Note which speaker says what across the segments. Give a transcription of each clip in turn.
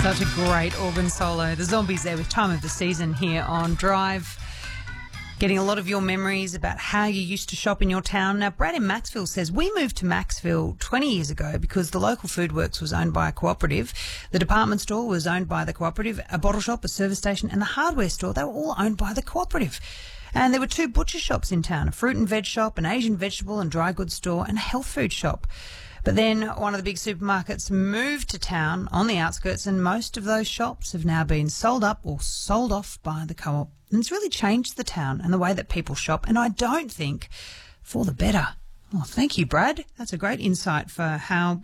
Speaker 1: Such a great organ solo. The Zombies there with Time of the Season here on Drive. Getting a lot of your memories about how you used to shop in your town. Now, Brad in Maxville says, we moved to Maxville 20 years ago because the local food works was owned by a cooperative. The department store was owned by the cooperative, a bottle shop, a service station and the hardware store, they were all owned by the cooperative. And there were 2 butcher shops in town, a fruit and veg shop, an Asian vegetable and dry goods store and a health food shop. But then one of the big supermarkets moved to town on the outskirts and most of those shops have now been sold up or sold off by the co-op. And it's really changed the town and the way that people shop, and I don't think for the better. Well, thank you, Brad. That's a great insight for how,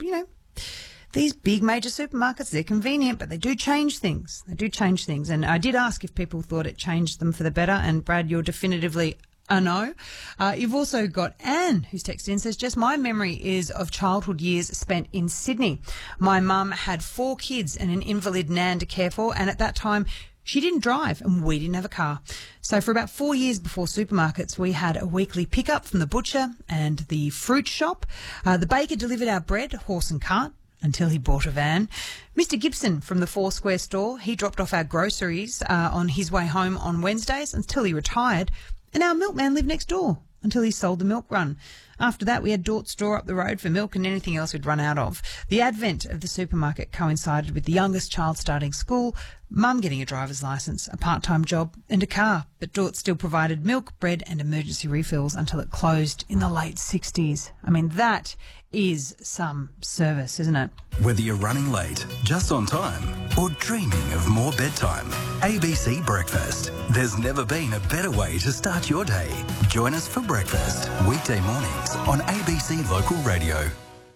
Speaker 1: these big major supermarkets, they're convenient, but they do change things. And I did ask if people thought it changed them for the better, and Brad, you're definitively a no. You've also got Anne, who's texted in, says, just my memory is of childhood years spent in Sydney. My mum had 4 kids and an invalid nan to care for, and at that time she didn't drive and we didn't have a car. So for about 4 years before supermarkets, we had a weekly pickup from the butcher and the fruit shop. The baker delivered our bread, horse and cart, until he bought a van. Mr. Gibson from the Four Square store, he dropped off our groceries on his way home on Wednesdays until he retired. And our milkman lived next door until he sold the milk run. After that, we had Dort's store up the road for milk and anything else we'd run out of. The advent of the supermarket coincided with the youngest child starting school, Mum getting a driver's licence, a part-time job and a car. But Dort still provided milk, bread and emergency refills until it closed in the late 60s. I mean, that is some service, isn't it?
Speaker 2: Whether you're running late, just on time, or dreaming of more bedtime, ABC Breakfast. There's never been a better way to start your day. Join us for breakfast, weekday mornings on ABC Local Radio.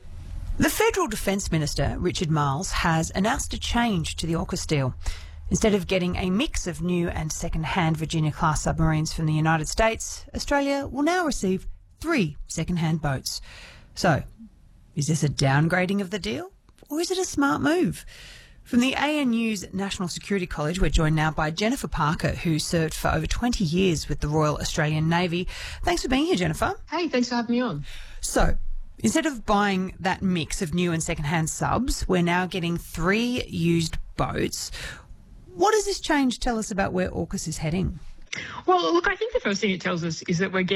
Speaker 1: The Federal Defence Minister, Richard Marles, has announced a change to the AUKUS deal. Instead of getting a mix of new and second-hand Virginia-class submarines from the United States, Australia will now receive 3 second-hand boats. So, is this a downgrading of the deal, or is it a smart move? From the ANU's National Security College, we're joined now by Jennifer Parker, who served for over 20 years with the Royal Australian Navy. Thanks for being here, Jennifer.
Speaker 3: Hey, thanks for having me on.
Speaker 1: So, instead of buying that mix of new and second-hand subs, we're now getting 3 used boats. What does this change tell us about where AUKUS is heading?
Speaker 3: Well, look, I think the first thing it tells us is that we're getting